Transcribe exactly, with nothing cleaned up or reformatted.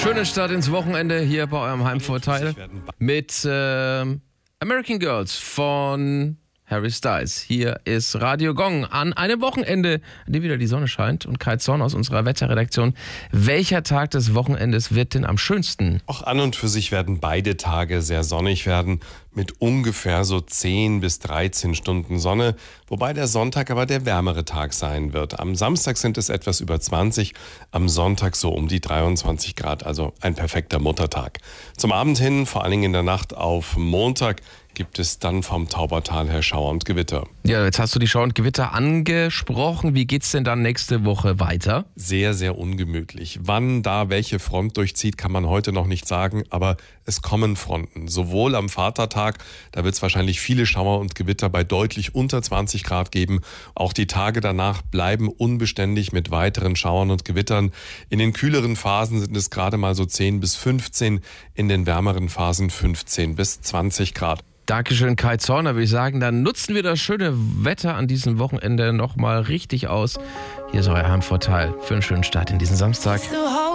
Schönen Start ins Wochenende hier bei eurem Heimvorteil mit äh, American Girls von Harry Styles. Hier ist Radio Gong an einem Wochenende, an dem wieder die Sonne scheint. Und Kai Zorn aus unserer Wetterredaktion. Welcher Tag des Wochenendes wird denn am schönsten? Auch an und für sich werden beide Tage sehr sonnig werden, mit ungefähr so zehn bis dreizehn Stunden Sonne, wobei der Sonntag aber der wärmere Tag sein wird. Am Samstag sind es etwas über zwanzig, am Sonntag so um die dreiundzwanzig Grad, also ein perfekter Muttertag. Zum Abend hin, vor allen Dingen in der Nacht auf Montag, gibt es dann vom Taubertal her Schauer und Gewitter. Ja, jetzt hast du die Schauer und Gewitter angesprochen. Wie geht's denn dann nächste Woche weiter? Sehr, sehr ungemütlich. Wann da welche Front durchzieht, kann man heute noch nicht sagen, aber es kommen Fronten. Sowohl am Vatertag, da wird es wahrscheinlich viele Schauer und Gewitter bei deutlich unter zwanzig Grad geben. Auch die Tage danach bleiben unbeständig mit weiteren Schauern und Gewittern. In den kühleren Phasen sind es gerade mal so zehn bis fünfzehn, in den wärmeren Phasen fünfzehn bis zwanzig Grad. Dankeschön, Kai Zorn. Würde ich sagen, dann nutzen wir das schöne Wetter an diesem Wochenende nochmal richtig aus. Hier ist euer Heimvorteil für einen schönen Start in diesen Samstag.